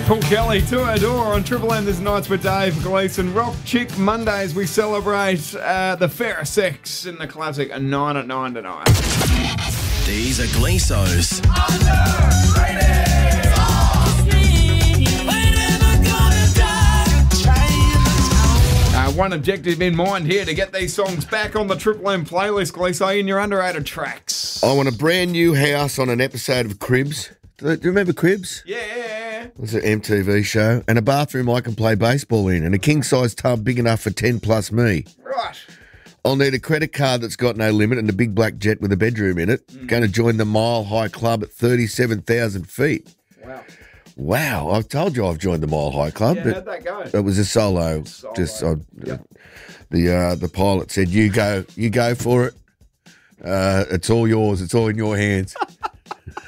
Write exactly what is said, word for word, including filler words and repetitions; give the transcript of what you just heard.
Paul Kelly, To Our Door on Triple M this night's with Dave Gleeson. Rock Chick Mondays, we celebrate uh, the fair sex in the classic a nine at nine tonight. These are Gleesos. Uh, one objective in mind here to get these songs back on the Triple M playlist, Gleeso, in your underrated tracks. I want a brand new house on an episode of Cribs. Do you remember Cribs? Yeah. It was an M T V show. And a bathroom I can play baseball in. And a king-size tub big enough for ten plus me. Right. I'll need a credit card that's got no limit and a big black jet with a bedroom in it. Mm. Going to join the Mile High Club at thirty-seven thousand feet. Wow. Wow. I've told you I've joined the Mile High Club. Yeah, how'd that go? It was a solo. solo. Just uh, yep. The uh, the pilot said, you go, you go for it. Uh, it's all yours. It's all in your hands.